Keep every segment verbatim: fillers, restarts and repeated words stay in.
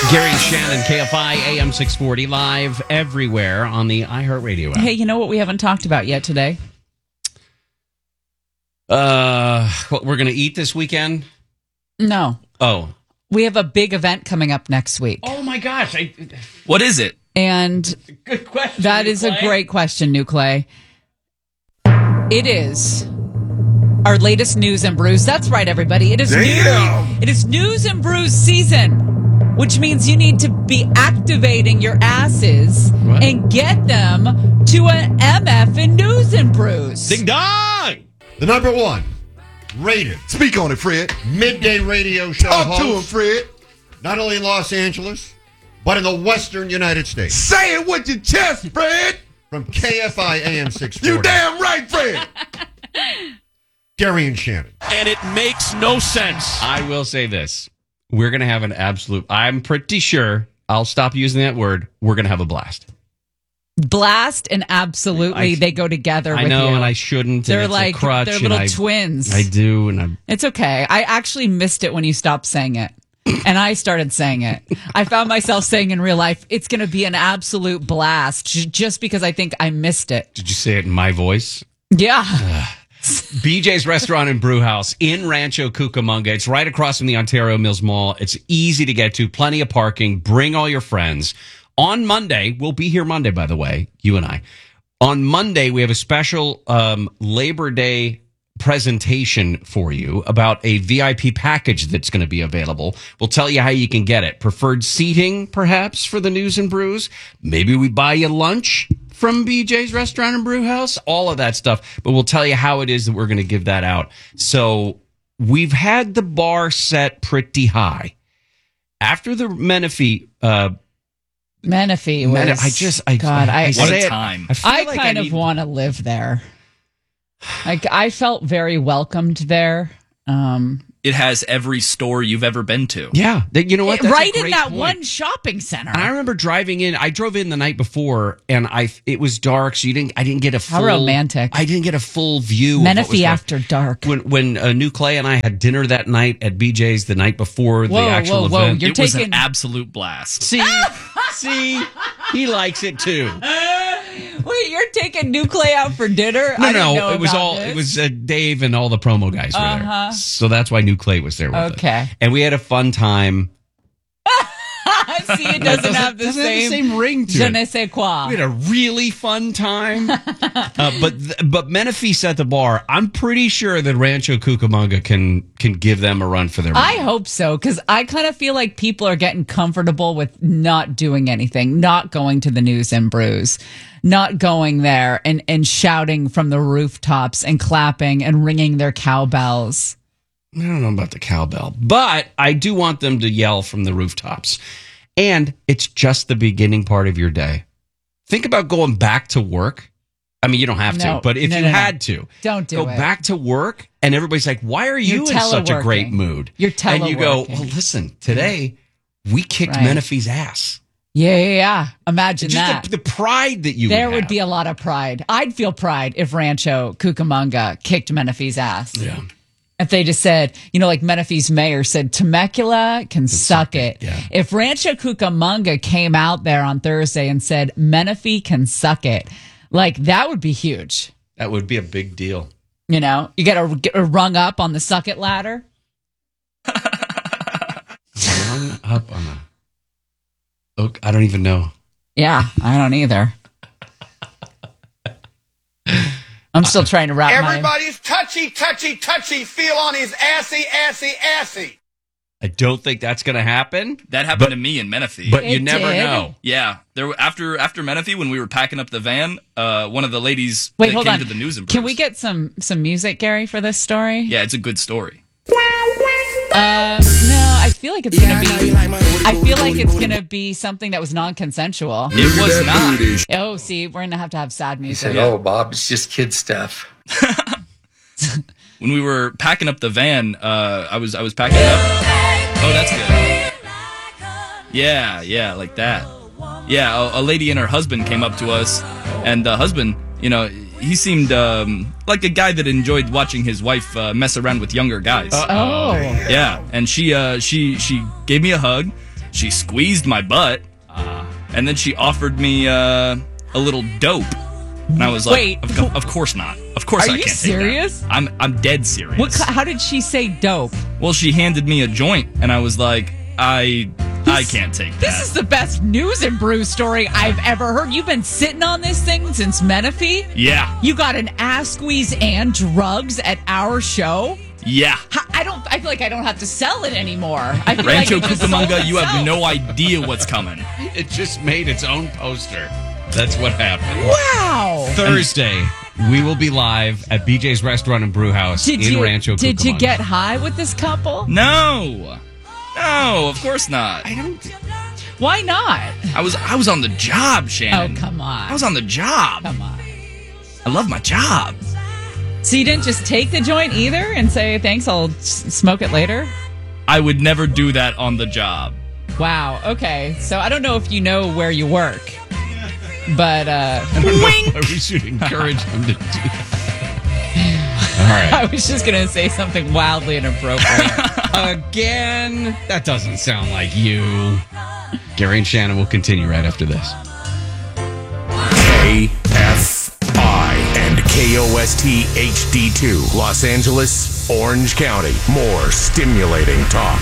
Gary and Shannon, K F I, A M six forty, live everywhere on the iHeartRadio app. Hey, you know what we haven't talked about yet today? Uh, what we're going to eat this weekend? No. Oh. We have a big event coming up next week. Oh, my gosh. I, what is it? And good question. That is Clay. a great question, New Clay. It is our latest News and Brews. That's right, everybody. It is new, it is News and Brews season, which means you need to be activating your asses what? and get them to an M F in News and Brews. Ding dong! The number one rated. Speak on it, Fred. Midday radio show Talk host, to him, Fred. Not only in Los Angeles, but in the western United States. Say it with your chest, Fred. From K F I A M six forty. You damn right, Fred. Gary and Shannon. And it makes no sense. I will say this. We're going to have an absolute, I'm pretty sure, I'll stop using that word, we're going to have a blast. Blast and absolutely, I, they go together I with know, you. and I shouldn't. They're and it's like, a crutch, they're little I, twins. I do, and I'm... It's okay. I actually missed it when you stopped saying it. And I started saying it. I found myself saying in real life, it's going to be an absolute blast j- just because I think I missed it. Did you say it in my voice? Yeah. B J's Restaurant and Brew House in Rancho Cucamonga. It's right across from the Ontario Mills Mall. It's easy to get to, plenty of parking. Bring all your friends. On Monday, we'll be here Monday, by the way, you and I. On Monday, we have a special um, Labor Day presentation for you about a V I P package that's going to be available. We'll tell you how you can get it. Preferred seating, perhaps, for the News and Brews. Maybe we buy you lunch from B J's Restaurant and Brew House. All of that stuff. But we'll tell you how it is that we're going to give that out. So we've had the bar set pretty high. After the Menifee... Uh, Menifee was... Menif- I just... I, God, I... I, I what say a it, time. I, I like kind I of need- want to live there. Like, I felt very welcomed there. Um, it has every store you've ever been to. Yeah. That, you know what? That's a right in great that point. one shopping center. And I remember driving in. I drove in the night before, and I it was dark, so you didn't. I didn't get a full. How romantic! I didn't get a full view. Menifee of after dark. When when uh, New Clay and I had dinner that night at B J's the night before whoa, the actual whoa, whoa. event. You're it taking... was an absolute blast. See, see, he likes it too. Wait, you're taking New Clay out for dinner? No, I didn't no, know it was about all. this. It was uh, Dave and all the promo guys were Uh-huh. there, so that's why New Clay was there with us. Okay. And we had a fun time. See, it doesn't have the doesn't same, have the same ring to je it. ne sais quoi. We had a really fun time. uh, but th- but Menifee set the bar. I'm pretty sure that Rancho Cucamonga can can give them a run for their money. I hope so, because I kind of feel like people are getting comfortable with not doing anything, not going to the News and Brews, not going there and, and shouting from the rooftops and clapping and ringing their cowbells. I don't know about the cowbell, but I do want them to yell from the rooftops. And it's just the beginning part of your day. Think about going back to work. I mean, you don't have No, to, but if no, you no, no. had to, Don't do go it. back to work, and everybody's like, "Why are you You're in such a great teleworking. mood?" You're and you go, teleworking. "Well, listen, today we kicked Right. Menifee's ass." Yeah, yeah, yeah. Imagine Just that. the, the pride that you there would, would have. be a lot of pride. I'd feel pride if Rancho Cucamonga kicked Menifee's ass. Yeah. If they just said, you know, like Menifee's mayor said, Temecula can suck it. yeah. If Rancho Cucamonga came out there on Thursday and said, Menifee can suck it, like that would be huge. That would be a big deal. You know, you got to get rung up on the suck it ladder. Rung up on a. Oh, I don't even know. Yeah, I don't either. I'm still trying to wrap my... Everybody's touchy, touchy, touchy, feel on his assy, assy, assy. I don't think that's going to happen. That happened But- to me in Menifee. But you It never did? know. yeah, there were- after after Menifee, when we were packing up the van, uh, one of the ladies Wait, that hold came on. to the News and Can Brews- we get some, some music, Gary, for this story? Yeah, it's a good story. Uh, no, I feel like it's gonna be. I feel like it's gonna be something that was non-consensual. It was not. Oh, see, we're gonna have to have sad He music. said, "Oh, Bob, it's just kid stuff." When we were packing up the van, uh, I was I was packing up. Oh, that's good. Yeah, yeah, like that. Yeah, a, a lady and her husband came up to us, and the husband, you know, he seemed um, like a guy that enjoyed watching his wife uh, mess around with younger guys. Oh, Yeah, and she uh, she she gave me a hug, She squeezed my butt, uh, and then she offered me uh, a little dope. And I was like, Wait. of, of course not. Of course Are I you can't serious? take that. I'm I'm dead serious. What? ki- How did she say dope? Well, she handed me a joint, and I was like, I I can't take that. This is the best news and brew story I've ever heard. You've been sitting on this thing since Menifee? Yeah. You got an ass squeeze and drugs at our show? Yeah. How- I don't. I feel like I don't have to sell it anymore. I feel Rancho like it just sold Cucamonga, you have itself. no idea what's coming. It just made its own poster. That's what happened. Wow. Thursday, we will be live at B J's Restaurant and Brew House Did in you Rancho Cucamonga. did you get high with this couple? No. No, of course not. I don't... Why not? I was I was on the job, Shannon. Oh, come on. I was on the job. Come on. I love my job. So you didn't just take the joint either and say, thanks, I'll s- smoke it later? I would never do that on the job. Wow. Okay. So I don't know if you know where you work, but uh, Why we should encourage him to do All right. I was just going to say something wildly inappropriate. Again, that doesn't sound like you. Gary and Shannon will continue right after this. K F I and K O S T H D two, Los Angeles, Orange County. More stimulating talk.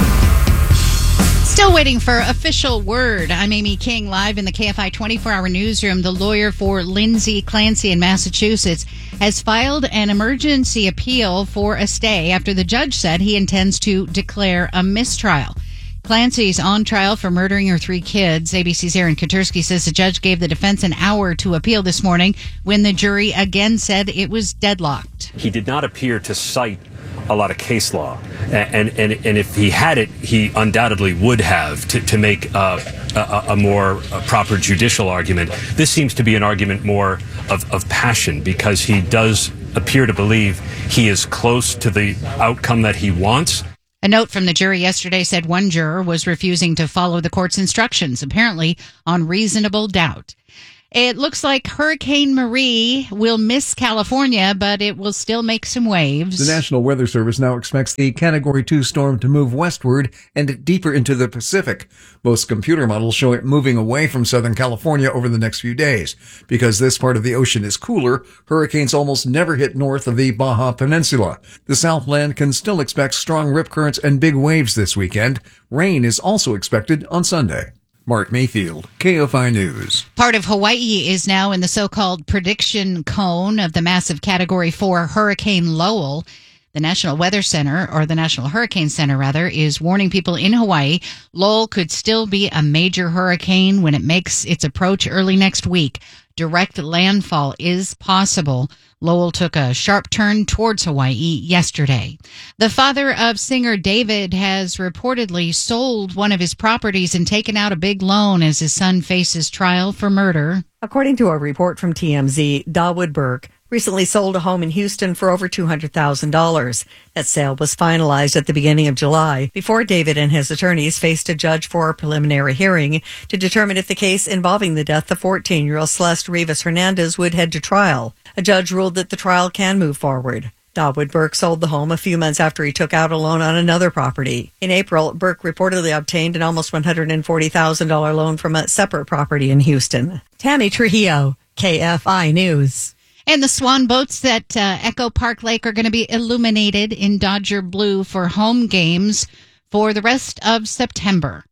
Still waiting for official word. I'm Amy King, live in the K F I twenty-four hour newsroom. The lawyer for Lindsay Clancy in Massachusetts has filed an emergency appeal for a stay after the judge said he intends to declare a mistrial. Clancy's on trial for murdering her three kids. A B C's Aaron Katursky says the judge gave the defense an hour to appeal this morning when the jury again said it was deadlocked. He did not appear to cite a lot of case law. And and, and if he had it, he undoubtedly would have to, to make uh, a, a more a proper judicial argument. This seems to be an argument more of, of passion because he does appear to believe he is close to the outcome that he wants. A note from the jury yesterday said one juror was refusing to follow the court's instructions, apparently on reasonable doubt. It looks like Hurricane Marie will miss California, but it will still make some waves. The National Weather Service now expects the Category two storm to move westward and deeper into the Pacific. Most computer models show it moving away from Southern California over the next few days. Because this part of the ocean is cooler, hurricanes almost never hit north of the Baja Peninsula. The Southland can still expect strong rip currents and big waves this weekend. Rain is also expected on Sunday. Mark Mayfield, K F I News. Part of Hawaii is now in the so-called prediction cone of the massive Category four Hurricane Lowell. The National Weather Center, or the National Hurricane Center, rather, is warning people in Hawaii Lowell could still be a major hurricane when it makes its approach early next week. Direct landfall is possible. Lowell took a sharp turn towards Hawaii yesterday. The father of singer David has reportedly sold one of his properties and taken out a big loan as his son faces trial for murder. According to a report from T M Z, Dawood Burke recently sold a home in Houston for over two hundred thousand dollars. That sale was finalized at the beginning of July before David and his attorneys faced a judge for a preliminary hearing to determine if the case involving the death of fourteen-year-old Celeste Rivas Hernandez would head to trial. A judge ruled that the trial can move forward. Dawood Burke sold the home a few months after he took out a loan on another property. In April, Burke reportedly obtained an almost one hundred forty thousand dollars loan from a separate property in Houston. Tammy Trujillo, K F I News. And the swan boats at uh, Echo Park Lake are going to be illuminated in Dodger blue for home games for the rest of September.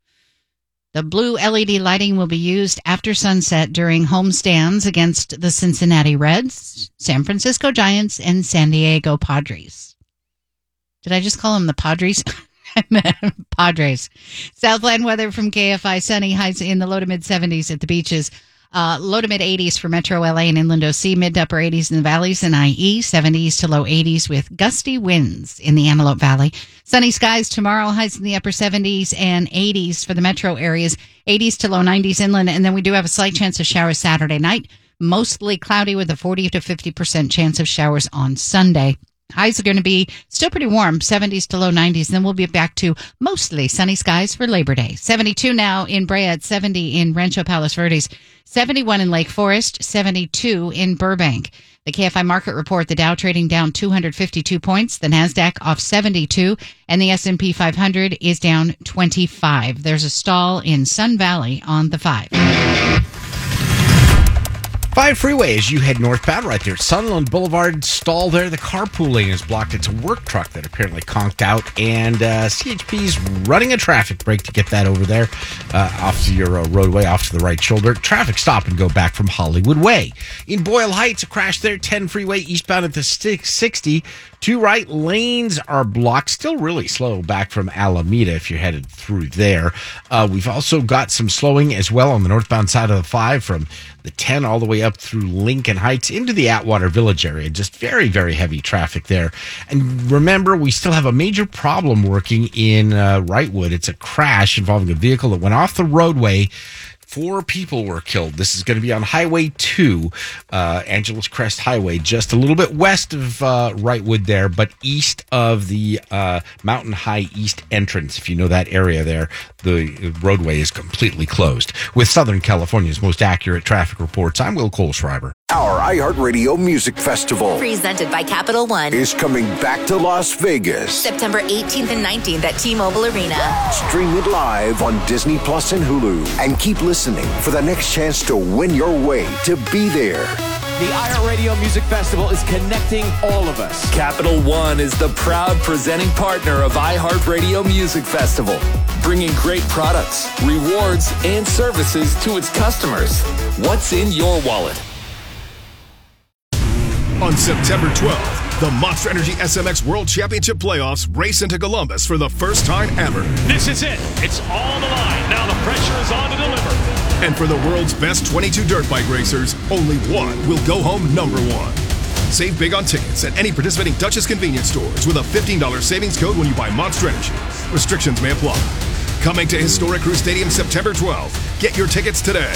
The blue L E D lighting will be used after sunset during home stands against the Cincinnati Reds, San Francisco Giants, and San Diego Padres. Did I just call them the Padres? Padres. Southland weather from K F I. Sunny, highs in the low to mid seventies at the beaches. Uh, low to mid eighties for Metro L A and Inland O C, mid to upper eighties in the valleys and I E, seventies to low eighties with gusty winds in the Antelope Valley. Sunny skies tomorrow, highs in the upper seventies and eighties for the metro areas, eighties to low nineties inland, and then we do have a slight chance of showers Saturday night, mostly cloudy with a forty to fifty percent chance of showers on Sunday. Highs are going to be still pretty warm, seventies to low nineties. Then we'll be back to mostly sunny skies for Labor Day. seventy-two now in Brea, at seventy in Rancho Palos Verdes, seventy-one in Lake Forest, seventy-two in Burbank. The K F I market report, the Dow trading down two hundred fifty-two points, the NASDAQ off seventy-two, and the S and P five hundred is down twenty-five. There's a stall in Sun Valley on the five. Five freeway as you head northbound right there. Sunland Boulevard stall there. The carpool lane is blocked. It's a work truck that apparently conked out, and uh, C H P's running a traffic brake to get that over there uh, off to your uh, roadway, off to the right shoulder. Traffic stop and go back from Hollywood Way. In Boyle Heights, a crash there. ten freeway eastbound at the sixty. Two right lanes are blocked. Still really slow back from Alameda if you're headed through there. Uh, we've also got some slowing as well on the northbound side of the five from the ten all the way up through Lincoln Heights into the Atwater Village area. Just very, very heavy traffic there. And remember, we still have a major problem working in uh, Wrightwood. It's a crash involving a vehicle that went off the roadway. Four people were killed. This is going to be on Highway two, uh, Angeles Crest Highway, just a little bit west of uh, Wrightwood there, but east of the uh, Mountain High East entrance. If you know that area there, the roadway is completely closed. With Southern California's most accurate traffic reports, I'm Will Kohlschreiber. Our iHeartRadio Music Festival, presented by Capital One, is coming back to Las Vegas. September eighteenth and nineteenth at T-Mobile Arena. Stream it live on Disney Plus and Hulu. And keep listening for the next chance to win your way to be there. The iHeartRadio Music Festival is connecting all of us. Capital One is the proud presenting partner of iHeartRadio Music Festival, bringing great products, rewards, and services to its customers. What's in your wallet? On September twelfth, the Monster Energy S M X World Championship Playoffs race into Columbus for the first time ever. This is it. It's on the line. Now the pressure is on to deliver. And for the world's best twenty-two dirt bike racers, only one will go home number one. Save big on tickets at any participating Duchess convenience stores with a fifteen dollars savings code when you buy Monster Energy. Restrictions may apply. Coming to Historic Crew Stadium September twelfth. Get your tickets today.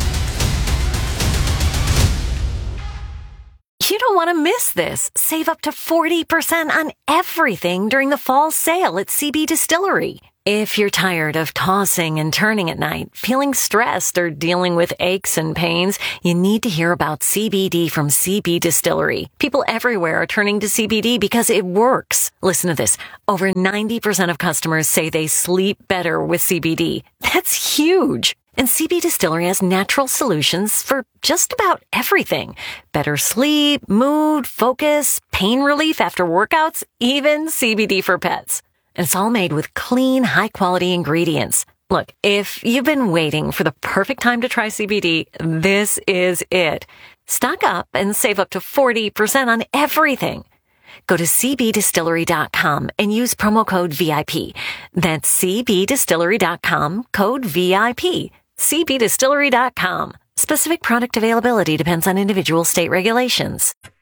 You don't want to miss this. Save up to forty percent on everything during the fall sale at C B Distillery. If you're tired of tossing and turning at night, feeling stressed, or dealing with aches and pains, you need to hear about C B D from C B Distillery. People everywhere are turning to C B D because it works. Listen to this. Over ninety percent of customers say they sleep better with C B D. That's huge. And C B Distillery has natural solutions for just about everything. Better sleep, mood, focus, pain relief after workouts, even C B D for pets. And it's all made with clean, high-quality ingredients. Look, if you've been waiting for the perfect time to try C B D, this is it. Stock up and save up to forty percent on everything. Go to c b distillery dot com and use promo code V I P. That's c b distillery dot com, code V I P. c b distillery dot com. Specific product availability depends on individual state regulations.